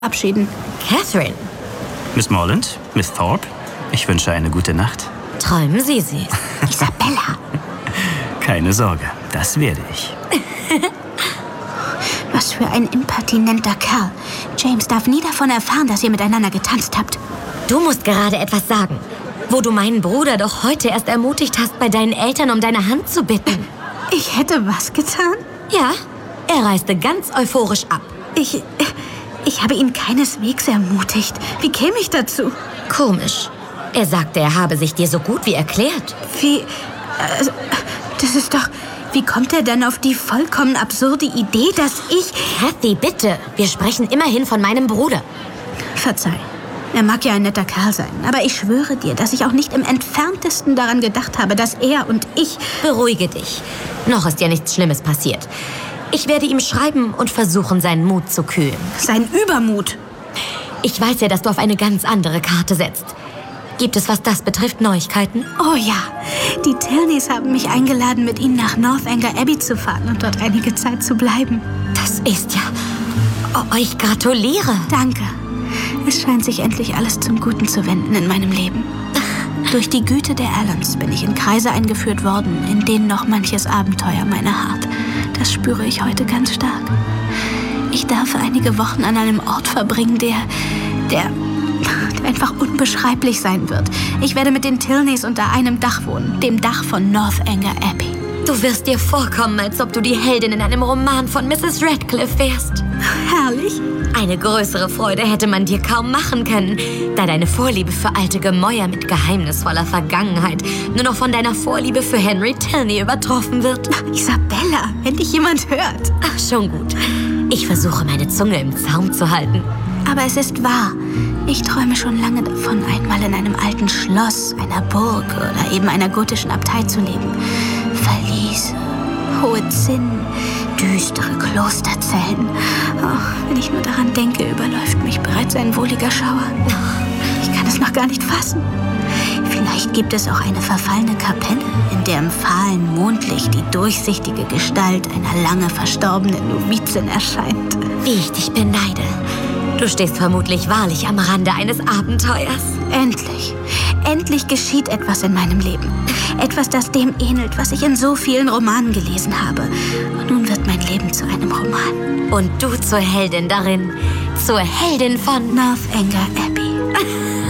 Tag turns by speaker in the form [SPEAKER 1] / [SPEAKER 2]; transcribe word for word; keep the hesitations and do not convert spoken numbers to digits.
[SPEAKER 1] Abschieden.
[SPEAKER 2] Catherine.
[SPEAKER 3] Miss Morland, Miss Thorpe, ich wünsche eine gute Nacht.
[SPEAKER 2] Träumen Sie süß.
[SPEAKER 1] Isabella.
[SPEAKER 3] Keine Sorge, das werde ich.
[SPEAKER 1] Was für ein impertinenter Kerl. James darf nie davon erfahren, dass ihr miteinander getanzt habt.
[SPEAKER 2] Du musst gerade etwas sagen, wo du meinen Bruder doch heute erst ermutigt hast, bei deinen Eltern um deine Hand zu bitten.
[SPEAKER 1] Ich hätte was getan?
[SPEAKER 2] Ja, er reiste ganz euphorisch ab.
[SPEAKER 1] Ich... Ich habe ihn keineswegs ermutigt. Wie käme ich dazu?
[SPEAKER 2] Komisch. Er sagte, er habe sich dir so gut wie erklärt.
[SPEAKER 1] Wie... Äh, das ist doch... Wie kommt er denn auf die vollkommen absurde Idee, dass ich...
[SPEAKER 2] Kathy, bitte. Wir sprechen immerhin von meinem Bruder.
[SPEAKER 1] Verzeih. Er mag ja ein netter Kerl sein. Aber ich schwöre dir, dass ich auch nicht im Entferntesten daran gedacht habe, dass er und ich...
[SPEAKER 2] Beruhige dich. Noch ist ja nichts Schlimmes passiert. Ich werde ihm schreiben und versuchen, seinen Mut zu kühlen.
[SPEAKER 1] Sein Übermut.
[SPEAKER 2] Ich weiß ja, dass du auf eine ganz andere Karte setzt. Gibt es, was das betrifft, Neuigkeiten?
[SPEAKER 1] Oh ja, die Tilneys haben mich eingeladen, mit ihnen nach Northanger Abbey zu fahren und dort einige Zeit zu bleiben.
[SPEAKER 2] Das ist ja... Oh, ich gratuliere.
[SPEAKER 1] Danke. Es scheint sich endlich alles zum Guten zu wenden in meinem Leben. Durch die Güte der Allens bin ich in Kreise eingeführt worden, in denen noch manches Abenteuer meiner harrt. Das spüre ich heute ganz stark. Ich darf einige Wochen an einem Ort verbringen, der, der, der einfach unbeschreiblich sein wird. Ich werde mit den Tilneys unter einem Dach wohnen, dem Dach von Northanger Abbey.
[SPEAKER 2] Du wirst dir vorkommen, als ob du die Heldin in einem Roman von Misses Radcliffe wärst.
[SPEAKER 1] Herrlich.
[SPEAKER 2] Eine größere Freude hätte man dir kaum machen können, da deine Vorliebe für alte Gemäuer mit geheimnisvoller Vergangenheit nur noch von deiner Vorliebe für Henry Tilney übertroffen wird.
[SPEAKER 1] Isabella, wenn dich jemand hört.
[SPEAKER 2] Ach, schon gut. Ich versuche, meine Zunge im Zaum zu halten.
[SPEAKER 1] Aber es ist wahr. Ich träume schon lange davon, einmal in einem alten Schloss, einer Burg oder eben einer gotischen Abtei zu leben. Verliese, hohe Zinnen, düstere Klosterzellen. Oh, wenn ich nur daran denke, überläuft mich bereits ein wohliger Schauer. Ich kann es noch gar nicht fassen. Vielleicht gibt es auch eine verfallene Kapelle, in der im fahlen Mondlicht die durchsichtige Gestalt einer lange verstorbenen Novizin erscheint.
[SPEAKER 2] Wie ich dich beneide. Du stehst vermutlich wahrlich am Rande eines Abenteuers.
[SPEAKER 1] Endlich. Endlich geschieht etwas in meinem Leben. Etwas, das dem ähnelt, was ich in so vielen Romanen gelesen habe. Und nun wird mein Leben zu einem Roman.
[SPEAKER 2] Und du zur Heldin darin. Zur Heldin von
[SPEAKER 1] Northanger Abbey.